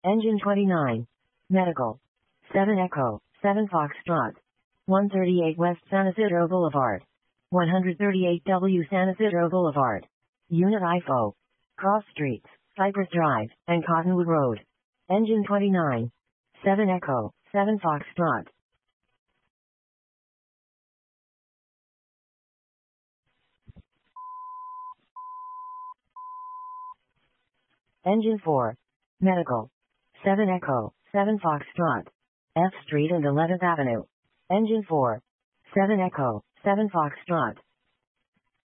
Engine 29. Medical. 7 Echo, 7 Foxtrot. 138 West San Isidro Boulevard. 138 W San Isidro Boulevard. Unit IFO. Cross Streets, Cypress Drive, and Cottonwood Road. Engine 29. 7 Echo, 7 Foxtrot. Engine 4. Medical. 7 Echo, 7 Foxtrot. F Street and 11th Avenue. Engine 4. 7 Echo, 7 Foxtrot.